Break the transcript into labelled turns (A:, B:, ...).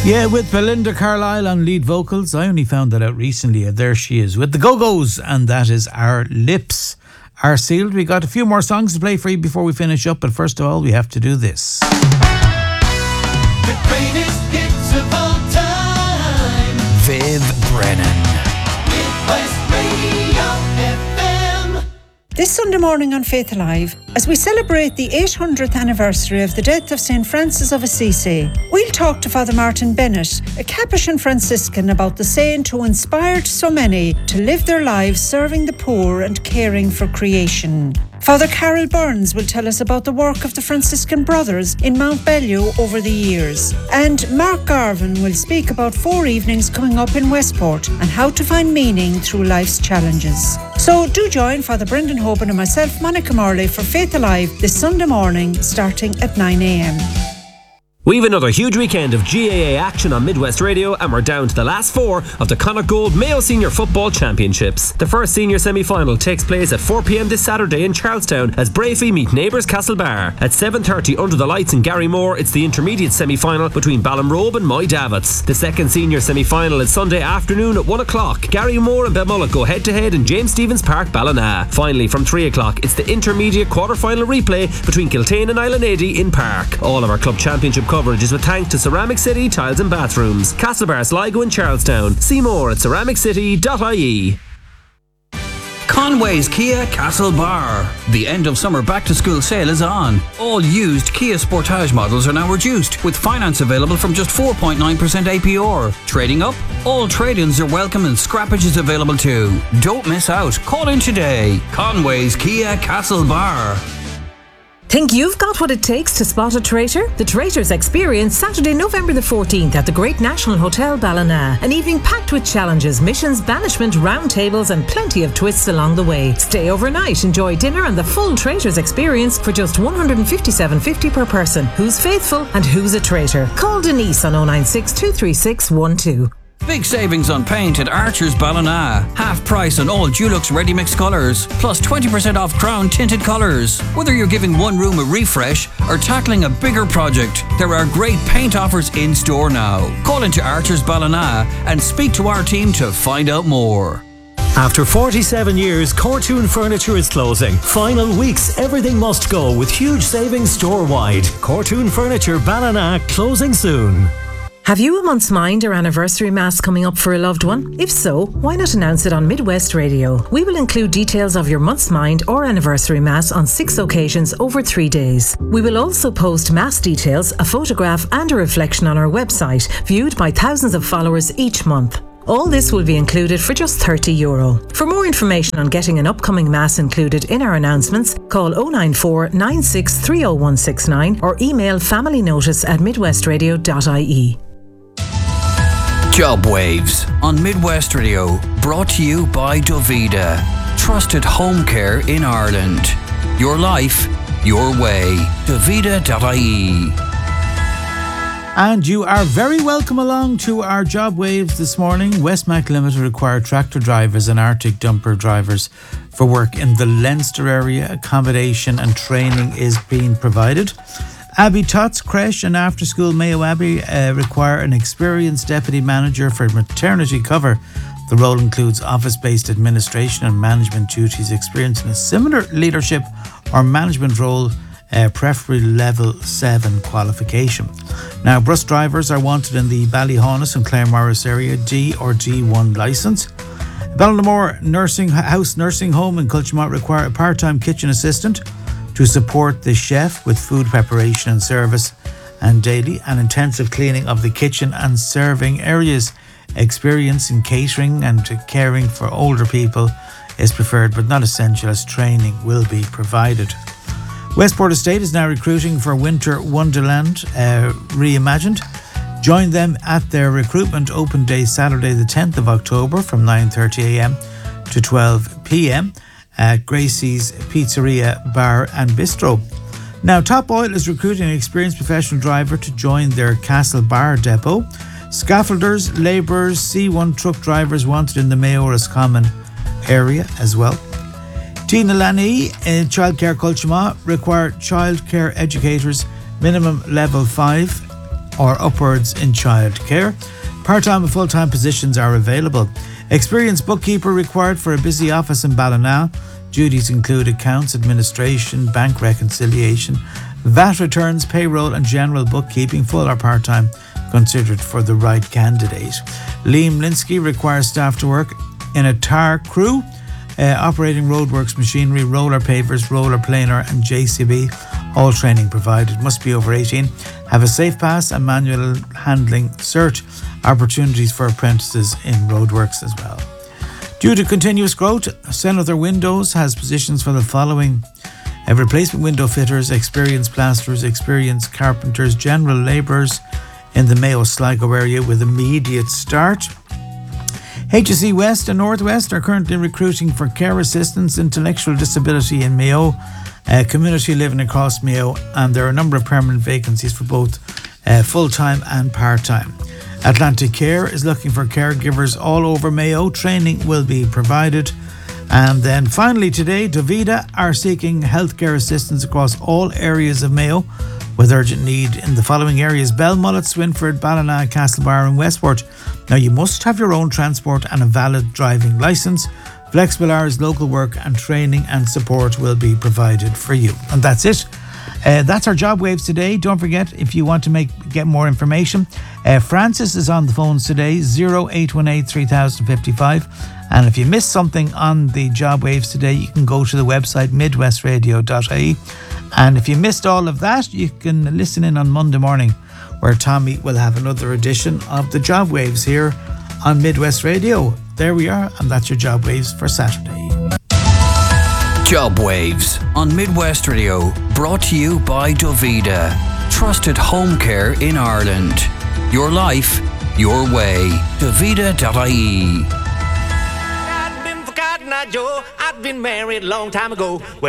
A: Yeah, with Belinda Carlisle on lead vocals. I only found that out recently. There she is with the Go-Go's, and that is Our Lips Are Sealed. We got a few more songs to play for you before we finish up, but first of all, we have to do this.
B: The greatest hits of all time.
A: Viv Brennan.
B: Midwest Radio FM.
C: This Sunday morning on Faith Alive, as we celebrate the 800th anniversary of the death of St. Francis of Assisi, we'll talk to Father Martin Bennett, a Capuchin Franciscan, about the saint who inspired so many to live their lives serving the poor and caring for creation. Father Carol Burns will tell us about the work of the Franciscan Brothers in Mount Bellew over the years. And Mark Garvin will speak about 4 evenings coming up in Westport and how to find meaning through life's challenges. So do join Father Brendan Hoban and myself, Monica Morley, for Faith Alive this Sunday morning starting at 9 a.m.
D: We've another huge weekend of GAA action on Midwest Radio, and we're down to the last 4 of the Connacht Gold Mayo Senior Football Championships. The first senior semi-final takes place at 4 p.m. this Saturday in Charlestown as Brafey meet neighbours Castlebar. At 7:30 under the lights in Garrymore, it's the intermediate semi-final between Ballinrobe and Moy Davits. The second senior semi-final is Sunday afternoon at 1 o'clock. Garrymore and Belmullet go head-to-head in James Stephens Park, Ballina. Finally, from 3 o'clock, it's the intermediate quarter-final replay between Kiltane and Island in Park. All of our club championship coverage is with thanks to Ceramic City Tiles and Bathrooms, Castlebar, Sligo and Charlestown. See more at ceramiccity.ie.
E: Conway's Kia Castlebar. The end of summer back to school sale is on. All used Kia Sportage models are now reduced, with finance available from just 4.9% APR. Trading up? All trade-ins are welcome and scrappage is available too. Don't miss out. Call in today. Conway's Kia Castlebar.
F: Think you've got what it takes to spot a traitor? The Traitors Experience, Saturday, November the 14th at the Great National Hotel Ballina. An evening packed with challenges, missions, banishment, round tables and plenty of twists along the way. Stay overnight, enjoy dinner and the full Traitors Experience for just $157.50 per person. Who's faithful and who's a traitor? Call Denise on 096 236 12.
E: Big savings on paint at Archer's Ballina. Half price on all Dulux Ready Mix colours, plus 20% off Crown tinted colours. Whether you're giving one room a refresh or tackling a bigger project, there are great paint offers in store now. Call into Archer's Ballina and speak to our team to find out more.
G: After 47 years, Cortoon Furniture is closing. Final weeks, everything must go with huge savings store-wide. Cortoon Furniture Ballina closing soon.
F: Have you a month's mind or anniversary mass coming up for a loved one? If so, why not announce it on Midwest Radio? We will include details of your month's mind or anniversary mass on 6 occasions over 3 days. We will also post mass details, a photograph and a reflection on our website, viewed by thousands of followers each month. All this will be included for just €30. For more information on getting an upcoming mass included in our announcements, call 094 96 30169 or email familynotice@midwestradio.ie.
E: Job Waves on Midwest Radio, brought to you by Dovida. Trusted home care in Ireland. Your life, your way. Dovida.ie.
A: And you are very welcome along to our Job Waves this morning. Westmac Limited require tractor drivers and Arctic dumper drivers for work in the Leinster area. Accommodation and training is being provided. Abbey Tots Creche and After School Mayo Abbey require an experienced deputy manager for maternity cover. The role includes office-based administration and management duties, experience in a similar leadership or management role, preferably level 7 qualification. Now, bus drivers are wanted in the Ballyhonus and Claremorris area, D or D1 licence. Ballinamore House Nursing Home in Culturemont require a part-time kitchen assistant to support the chef with food preparation and service, and daily and intensive cleaning of the kitchen and serving areas. Experience in catering and caring for older people is preferred but not essential, as training will be provided. Westport Estate is now recruiting for Winter Wonderland Reimagined. Join them at their recruitment open day Saturday the 10th of October from 9:30am to 12pm at Gracie's Pizzeria, Bar and Bistro. Now, Top Oil is recruiting an experienced professional driver to join their Castlebar depot. Scaffolders, labourers, C1 truck drivers wanted in the Mayo Roscommon area as well. Tina Lani in Childcare Culturemont require childcare educators, minimum level 5 or upwards in childcare. Part-time and full-time positions are available. Experienced bookkeeper required for a busy office in Ballina. Duties include accounts, administration, bank reconciliation, VAT returns, payroll and general bookkeeping, full or part-time, considered for the right candidate. Liam Linsky requires staff to work in a tar crew, operating roadworks machinery, roller pavers, roller planer and JCB. All training provided. Must be over 18. Have a safe pass and manual handling cert. Opportunities for apprentices in roadworks as well. Due to continuous growth, Senator Windows has positions for the following: replacement window fitters, experienced plasterers, experienced carpenters, general labourers in the Mayo Sligo area with immediate start. HSE West and Northwest are currently recruiting for care assistants, intellectual disability in Mayo, community living across Mayo, and there are a number of permanent vacancies for both full-time and part-time. Atlantic Care is looking for caregivers all over Mayo. Training will be provided. And then finally today, Dovida are seeking healthcare assistance across all areas of Mayo with urgent need in the following areas: Belmullet, Swinford, Ballina, Castlebar and Westport. Now you must have your own transport and a valid driving licence. Flexible hours, local work and training and support will be provided for you. And that's it. That's our job waves today. Don't forget, if you want to get more information, Francis is on the phones today, 0818 3055. And if you missed something on the job waves today, you can go to the website midwestradio.ie. And if you missed all of that, you can listen in on Monday morning, where Tommy will have another edition of the job waves here on Midwest Radio. There we are, and that's your job waves for Saturday.
E: Job Waves on Midwest Radio, brought to you by Dovida. Trusted home care in Ireland. Your life, your way. Dovida.ie.
H: I've been forgotten, Joe. I've been married a long time ago.